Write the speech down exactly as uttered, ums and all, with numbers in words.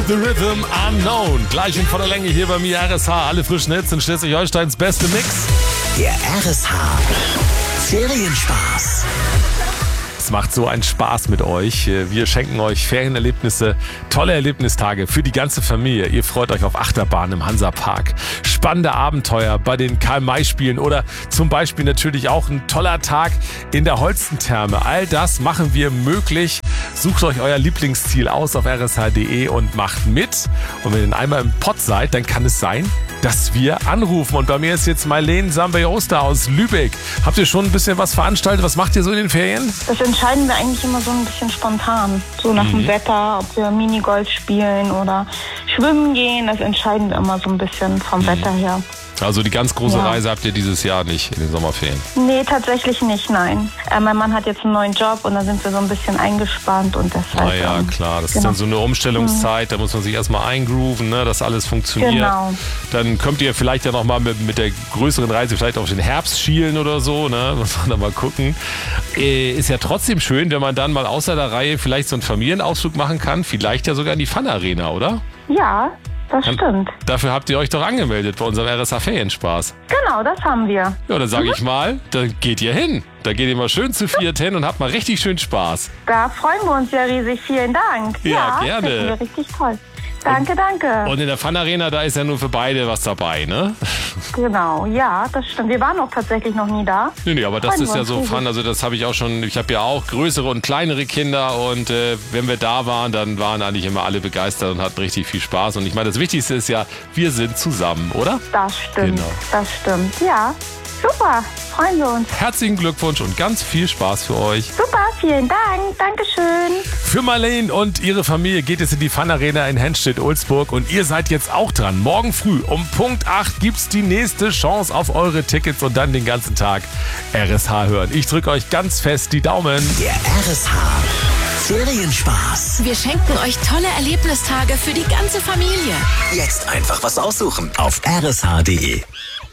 The Rhythm Unknown. Gleich in voller Länge hier bei mir R S H. Alle frischen Hits in Schleswig-Holsteins beste Mix. Der R S H Ferienspaß. Es macht so einen Spaß mit euch. Wir schenken euch Ferienerlebnisse, tolle Erlebnistage für die ganze Familie. Ihr freut euch auf Achterbahn im Hansapark, spannende Abenteuer bei den Karl-May-Spielen oder zum Beispiel natürlich auch ein toller Tag in der Holstentherme. All das machen wir möglich. Sucht euch euer Lieblingsziel aus auf r s h punkt d e und macht mit. Und wenn ihr einmal im Pott seid, dann kann es sein, dass wir anrufen. Und bei mir ist jetzt Marlene Sambayosta aus Lübeck. Habt ihr schon ein bisschen was veranstaltet? Was macht ihr so in den Ferien? Das entscheiden wir eigentlich immer so ein bisschen spontan. So nach mhm. dem Wetter, ob wir Minigolf spielen oder schwimmen gehen. Das entscheiden wir immer so ein bisschen vom mhm. Wetter her. Also die ganz große Ja. Reise habt ihr dieses Jahr nicht in den Sommerferien? Nee, tatsächlich nicht, nein. Äh, mein Mann hat jetzt einen neuen Job und da sind wir so ein bisschen eingespannt und deshalb... Na ja, ähm, klar. Das genau. ist dann so eine Umstellungszeit. Da muss man sich erstmal eingrooven, ne, dass alles funktioniert. Genau. Dann könnt ihr vielleicht ja nochmal mit, mit der größeren Reise vielleicht auf den Herbst schielen oder so. Ne? Muss man da mal gucken. Äh, ist ja trotzdem schön, wenn man dann mal außer der Reihe vielleicht so einen Familienausflug machen kann. Vielleicht ja sogar in die Fun Arena, oder? Ja, das Dann, stimmt. Dafür habt ihr euch doch angemeldet bei unserem R S H Ferienspaß. Genau, das haben wir. Ja, dann sage ich mal, dann geht ihr hin. Da geht ihr mal schön zu viert hin und habt mal richtig schön Spaß. Da freuen wir uns ja riesig. Vielen Dank. Ja, gerne. finden wir richtig toll. Danke, danke. Und in der Fun Arena, da ist ja nur für beide was dabei, ne? Genau, ja, das stimmt. Wir waren auch tatsächlich noch nie da. Nee, nee, aber das Freuen ist wir ja uns so riesig. Fun. Also das habe ich auch schon, ich habe ja auch größere und kleinere Kinder und äh, wenn wir da waren, dann waren eigentlich immer alle begeistert und hatten richtig viel Spaß. Und ich meine, das Wichtigste ist ja, wir sind zusammen, oder? Das stimmt, Genau. das stimmt. Ja, super, freuen wir uns. Herzlichen Glückwunsch und ganz viel Spaß für euch. Super, vielen Dank, Dankeschön. Für Marlene und ihre Familie geht es in die Fun Arena in Henstedt-Ulzburg und ihr seid jetzt auch dran. Morgen früh um Punkt acht gibt's die nächste Chance auf eure Tickets und dann den ganzen Tag R S H hören. Ich drücke euch ganz fest die Daumen. Der R S H Ferienspaß. Wir schenken euch tolle Erlebnistage für die ganze Familie. Jetzt einfach was aussuchen auf r s h punkt d e.